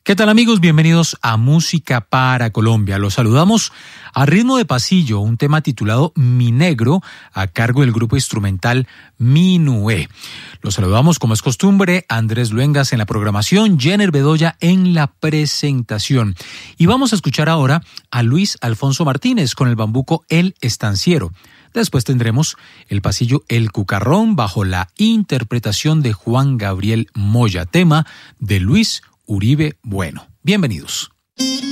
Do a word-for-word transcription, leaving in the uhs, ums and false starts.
¿Qué tal, amigos? Bienvenidos a Música para Colombia. Los saludamos a ritmo de pasillo, un tema titulado Mi Negro, a cargo del grupo instrumental Minué. Los saludamos, como es costumbre, Andrés Luengas en la programación, Jenner Bedoya en la presentación. Y vamos a escuchar ahora a Luis Alfonso Martínez con el bambuco El Estanciero. Después tendremos el pasillo El Cucarrón bajo la interpretación de Juan Gabriel Moya, tema de Luis Uribe Bueno. Bienvenidos.